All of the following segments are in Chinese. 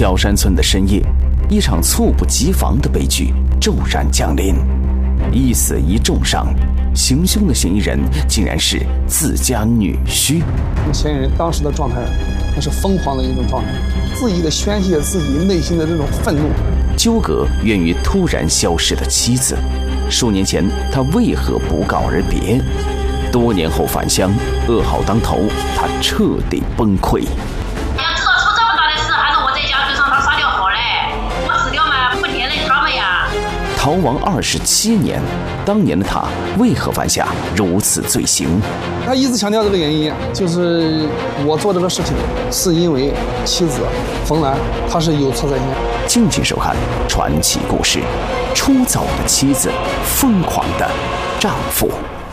小山村的深夜，一场猝不及防的悲剧骤然降临，一死一重伤。行凶的嫌疑人竟然是自家女婿。 嫌疑人当时的状态，那是疯狂的一种状态，恣意的宣泄自己内心的这种愤怒。 纠葛源于突然消失的妻子，数年前他为何不告而别？多年后返乡，噩耗当头，他彻底崩溃。逃亡27年，当年的他为何犯下如此罪行？ 他一直强调这个原因，就是我做这个事情是因为妻子冯兰，她是有错在先。 敬请收看传奇故事：出走的妻子，疯狂的丈夫。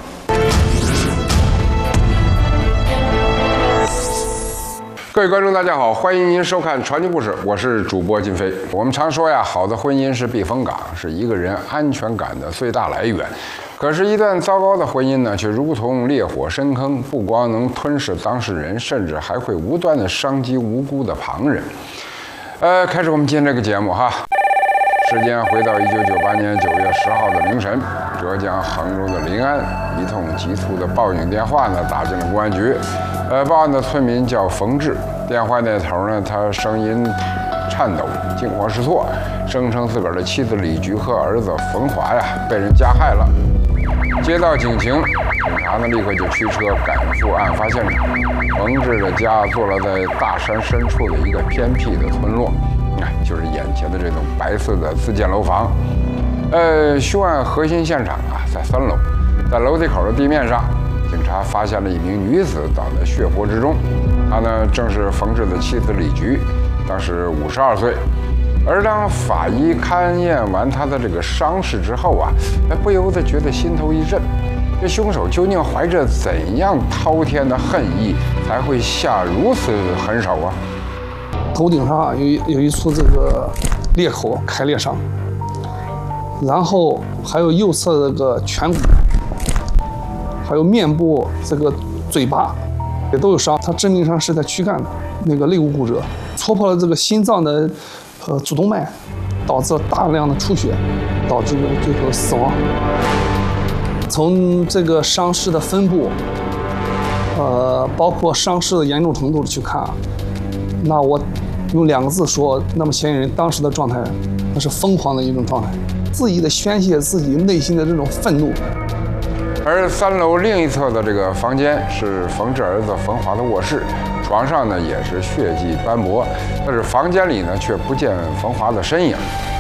各位观众，大家好，欢迎您收看传奇故事，我是主播金飞。我们常说呀，好的婚姻是避风港，是一个人安全感的最大来源。可是，一段糟糕的婚姻呢，却如同烈火深坑，不光能吞噬当事人，甚至还会无端的伤及无辜的旁人。开始我们今天这个节目哈。时间回到1998年9月10号的凌晨，浙江衡州的临安，一通急促的报警电话呢打进了公安局。报案的村民叫冯志，电话那头呢，他声音颤抖，惊慌失措，声称自个儿的妻子李菊和儿子冯华呀被人加害了。接到警情，警察呢立刻就驱车赶赴案发现场。冯志的家坐落在大山深处的一个偏僻的村落，就是眼前的这栋白色的自建楼房。凶案核心现场啊在3楼，在楼梯口的地面上，警察发现了一名女子倒在血泊之中，她呢正是冯志的妻子李菊，当时52岁。而当法医勘验完她的这个伤势之后啊，不由得觉得心头一震，这凶手究竟怀着怎样滔天的恨意，才会下如此狠手啊？ 头顶上有一处这个裂口，开裂伤，然后还有右侧这个颧骨，还有面部这个嘴巴也都有伤。他致命伤是在躯干的那个肋骨骨折，戳破了这个心脏的主动脉，导致了大量的出血，导致了最后死亡。从这个伤势的分布，包括伤势的严重程度去看，那我用2个字说，那么嫌疑人当时的状态，那是疯狂的一种状态，恣意的宣泄自己内心的这种愤怒。 而3楼另一侧的这个房间是冯志儿子冯华的卧室，床上呢也是血迹斑驳，但是房间里呢却不见冯华的身影。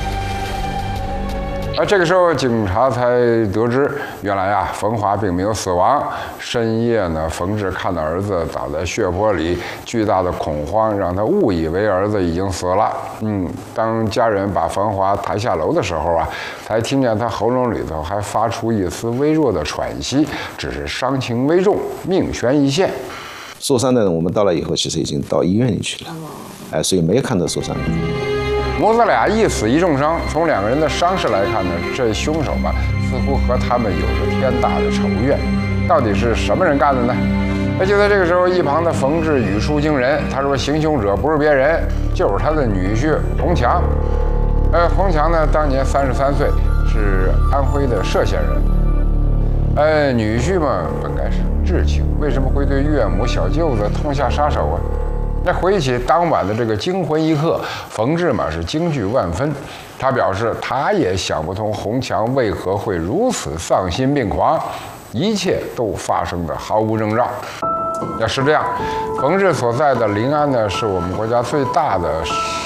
而这个时候，警察才得知，原来啊，冯华并没有死亡。深夜呢，冯志看到儿子倒在血泊里，巨大的恐慌让他误以为儿子已经死了。当家人把冯华抬下楼的时候啊，才听见他喉咙里头还发出一丝微弱的喘息，只是伤情危重，命悬一线。 受伤的人，我们到了以后，其实已经到医院里去了，所以没有看到受伤的人。 母子俩一死一重伤，从2个人的伤势来看呢，这凶手吧，似乎和他们有着天大的仇怨。到底是什么人干的呢？就在这个时候，一旁的冯志语出惊人，他说行凶者不是别人，就是他的女婿洪强。洪强呢，当年33岁，是安徽的歙县人。女婿嘛，本该是至亲，为什么会对岳母小舅子痛下杀手啊？那回忆起当晚的这个惊魂一刻，冯志嘛是惊惧万分。他表示，他也想不通洪强为何会如此丧心病狂，一切都发生的毫无征兆。是这样，冯志所在的临安呢，是我们国家最大的